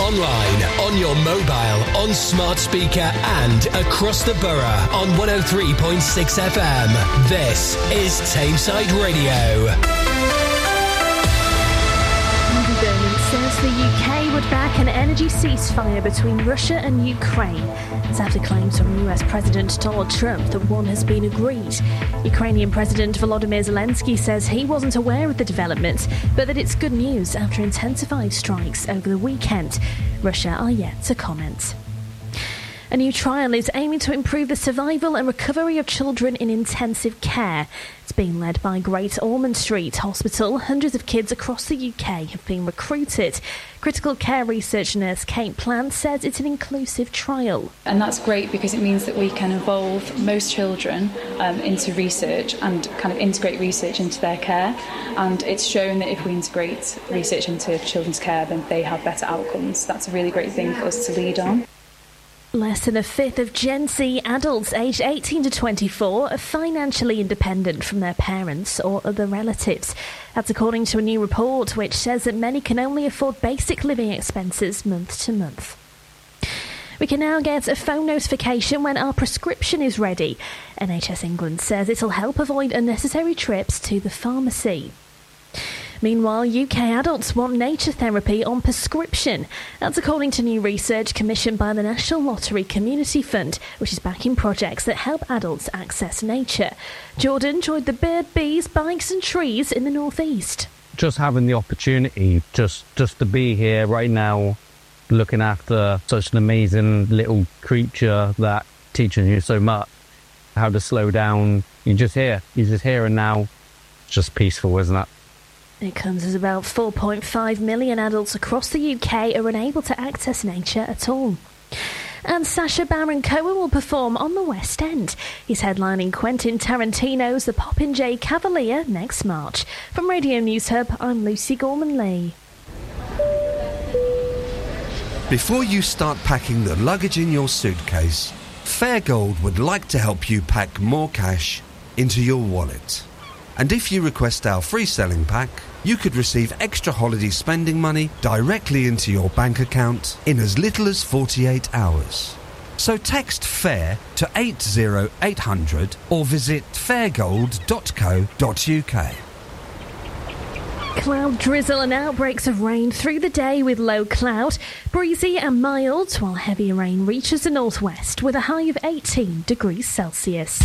online, on your mobile, on smart speaker and across the borough on 103.6 FM. This is Tameside Radio. Says the UK would back an energy ceasefire between Russia and Ukraine. It's after claims from US President Donald Trump that one has been agreed. Ukrainian President Volodymyr Zelensky says he wasn't aware of the development, but that it's good news after intensified strikes over the weekend. Russia are yet to comment. A new trial is aiming to improve the survival and recovery of children in intensive care. It's being led by Great Ormond Street Hospital. Hundreds of kids across the UK have been recruited. Critical care research nurse Kate Plant says it's an inclusive trial. And that's great because it means that we can involve most children into research and kind of integrate research into their care. And it's shown that if we integrate research into children's care, then they have better outcomes. That's a really great thing for us to lead on. Less than a fifth of Gen Z adults aged 18 to 24 are financially independent from their parents or other relatives. That's according to a new report which says that many can only afford basic living expenses month to month. We can now get a phone notification when our prescription is ready. NHS England says it'll help avoid unnecessary trips to the pharmacy. Meanwhile, UK adults want nature therapy on prescription. That's according to new research commissioned by the National Lottery Community Fund, which is backing projects that help adults access nature. Jordan joined the bird, bees, bikes and trees in the northeast. Just having the opportunity just to be here right now, looking after such an amazing little creature that teaches you so much, how to slow down. You're just here and now. It's just peaceful, isn't it? It comes as about 4.5 million adults across the UK are unable to access nature at all. And Sacha Baron Cohen will perform on the West End. He's headlining Quentin Tarantino's The Popinjay Cavalier next March. From Radio News Hub, I'm Lucy Gorman-Lee. Before you start packing the luggage in your suitcase, Fairgold would like to help you pack more cash into your wallet. And if you request our free selling pack, you could receive extra holiday spending money directly into your bank account in as little as 48 hours. So text FAIR to 80800 or visit fairgold.co.uk. Cloud drizzle and outbreaks of rain through the day with low cloud, breezy and mild, while heavier rain reaches the northwest with a high of 18 degrees Celsius.